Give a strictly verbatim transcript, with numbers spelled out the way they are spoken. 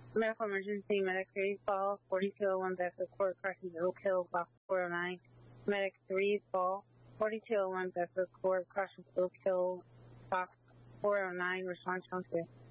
Medical emergency, Medic three fall, forty-two oh one Bedford Court, crosses Oak Hill, box four oh nine. Medic three fall, forty-two oh one Bedford Court, crosses Oak Hill, box four oh nine, response counselor.